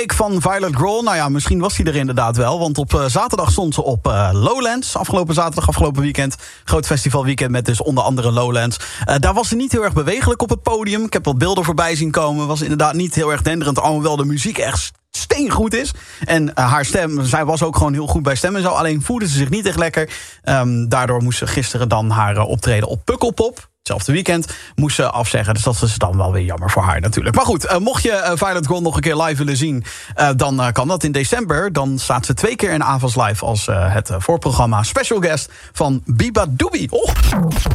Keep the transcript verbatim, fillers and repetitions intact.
Van Violet Grohl, nou ja, misschien was hij er inderdaad wel. Want op uh, zaterdag stond ze op uh, Lowlands. Afgelopen zaterdag, afgelopen weekend. Groot festivalweekend met dus onder andere Lowlands. Uh, daar was ze niet heel erg bewegelijk op het podium. Ik heb wat beelden voorbij zien komen. Was inderdaad niet heel erg denderend. Alhoewel de muziek echt steengoed is. En uh, haar stem, zij was ook gewoon heel goed bij stem en zo. Alleen voelde ze zich niet echt lekker. Um, daardoor moest ze gisteren dan haar uh, optreden op Pukkelpop. Hetzelfde weekend moest ze afzeggen. Dus dat is dan wel weer jammer voor haar natuurlijk. Maar goed, uh, mocht je uh, Violet Grohl nog een keer live willen zien... Uh, dan uh, kan dat in december. Dan staat ze twee keer in Avals Live als uh, het uh, voorprogramma special guest van Biba Doobie. Oh.